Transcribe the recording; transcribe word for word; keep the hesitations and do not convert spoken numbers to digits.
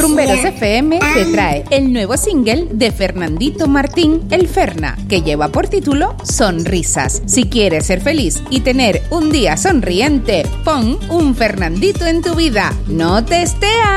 Rumberos F M te trae el nuevo single de Fernandito Martín, El Ferna, que lleva por título Sonrisas. Si quieres ser feliz y tener un día sonriente, pon un Fernandito en tu vida. ¡No te estés!